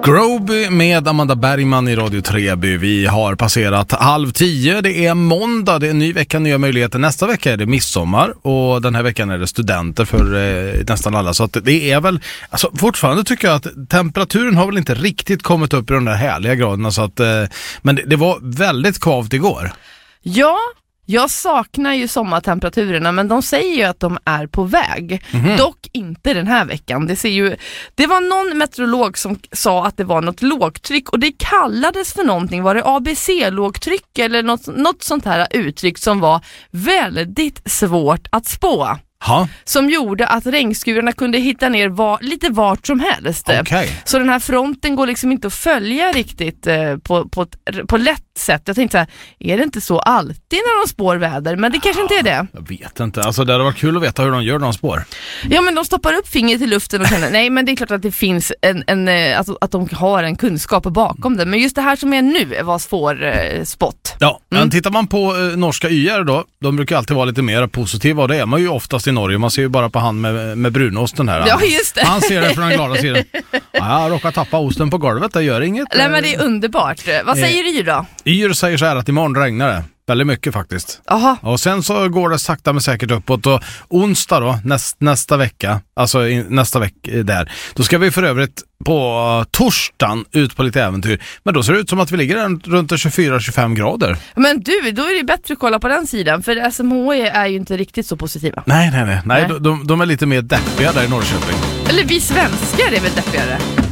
Groby med Amanda Bergman i Radio Treby. Vi har passerat 9:30. Det är måndag, det är en ny vecka, nya möjligheter. Nästa vecka är det midsommar och den här veckan är det studenter för nästan alla. Så att det är väl, alltså fortfarande tycker jag att temperaturen har väl inte riktigt kommit upp i de där härliga graderna. Så att, men det var väldigt kvavt igår. Ja, jag saknar ju sommartemperaturerna, men de säger ju att de är på väg. Dock inte den här veckan. Det var någon meteorolog som sa att det var något lågtryck och det kallades för någonting. Var det ABC-lågtryck eller något sånt här uttryck som var väldigt svårt att spå? Ha? Som gjorde att regnskurarna kunde hitta ner lite vart som helst. Okay. Så den här fronten går liksom inte att följa riktigt på lätt sätt. Jag tänkte så här, är det inte så alltid när de spår väder? Men det kanske inte är det. Jag vet inte. Alltså det hade varit kul att veta hur de gör när de spår. Ja, men de stoppar upp fingret i luften och känner, nej men det är klart att det finns att de har en kunskap bakom det. Men just det här som är nu var svår spott. Ja, men tittar man på norska YR då, de brukar alltid vara lite mer positiva och det är man ju oftast i Norge. Man ser ju bara på han med brunosten här. Ja, just det. Han ser det från den glada sidan. Ja, jag råkar tappa osten på golvet, det gör inget. Nej, men det är underbart. Vad säger Yr då? Yr säger så här att imorgon regnar det. Väldigt mycket faktiskt. Aha. Och sen så går det sakta men säkert uppåt. Och onsdag då, nästa vecka, alltså nästa vecka där, då ska vi för övrigt på torsdagen ut på lite äventyr. Men då ser det ut som att vi ligger runt 24-25 grader. Men du, då är det bättre att kolla på den sidan. För SMHI är ju inte riktigt så positiva. Nej. De är lite mer deppiga där i Norrköping. Eller vi svenskar är väl deppigare.